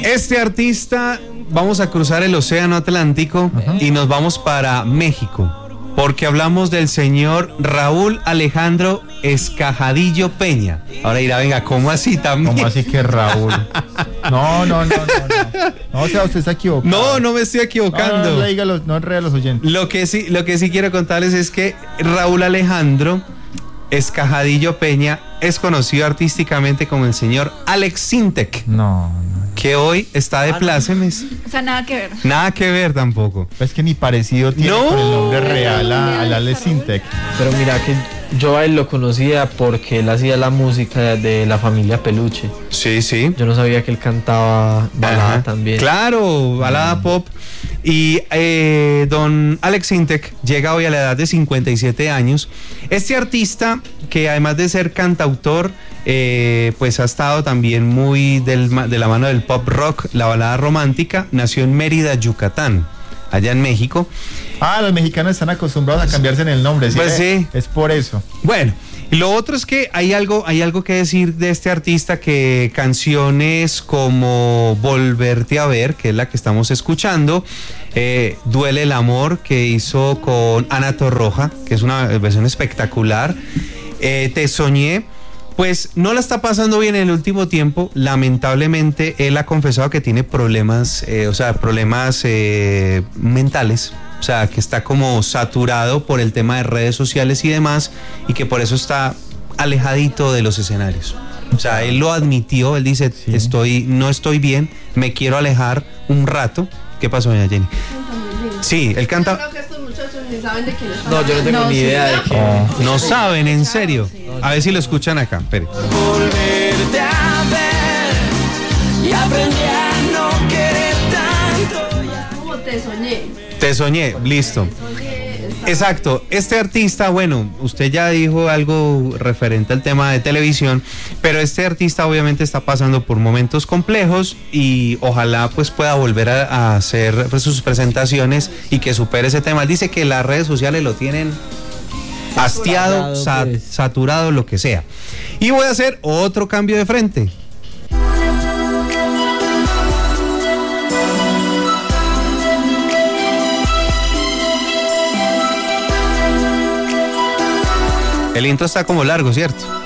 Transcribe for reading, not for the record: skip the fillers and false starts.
Este artista, vamos a cruzar el océano Atlántico y nos vamos para México, porque hablamos del señor Raúl Alejandro Escajadillo Peña. Ahora dirá, venga, ¿cómo así también? ¿Cómo así que Raúl? No. No, o sea, usted está equivocado. No me estoy equivocando. No enrede a los oyentes. Lo que sí quiero contarles es que Raúl Alejandro Escajadillo Peña es conocido artísticamente como el señor Alex Sintek. No. Que hoy está de plácemes. O sea, nada que ver. Nada que ver tampoco. Es que ni parecido tiene con el nombre real al Alex Sintek. Pero mira que yo a él lo conocía porque él hacía la música de La Familia Peluche. Sí. Yo no sabía que él cantaba balada también. Claro, balada pop. Y don Alex Sintek llega hoy a la edad de 57 años. Este artista, que además de ser cantautor, pues ha estado también muy de la mano del pop rock, la balada romántica, nació en Mérida, Yucatán, allá en México. Los mexicanos están acostumbrados a cambiarse en el nombre. ¿Sí? Pues sí. Es por eso. Bueno, y lo otro es que hay algo que decir de este artista, que canciones como Volverte a Ver, que es la que estamos escuchando, Duele el Amor, que hizo con Ana Torroja, que es una versión espectacular, Te Soñé, pues no la está pasando bien en el último tiempo. Lamentablemente él ha confesado que tiene problemas mentales, o sea, que está como saturado por el tema de redes sociales y demás, y que por eso está alejadito de los escenarios. O sea, él lo admitió, él dice, sí. No estoy bien, me quiero alejar un rato. ¿Qué pasó, doña Jenny? Sí, él canta. Yo creo que estos muchachos ni saben de quién están. No, yo no tengo ni idea de qué. No saben, en serio. A ver si lo escuchan acá, espere. Volverte a ver y aprendí a no querer tanto. Como Te Soñé. Te Soñé, listo. Exacto, este artista, bueno, usted ya dijo algo referente al tema de televisión, pero este artista obviamente está pasando por momentos complejos y ojalá pues pueda volver a hacer pues, sus presentaciones y que supere ese tema. Él dice que las redes sociales lo tienen hastiado, saturado, lo que sea. Y voy a hacer otro cambio de frente. El intro está como largo, ¿cierto?